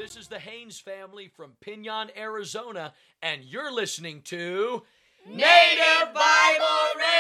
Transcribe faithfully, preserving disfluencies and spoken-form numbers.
This is the Haynes family from Pinon, Arizona, and you're listening to Native Bible Radio.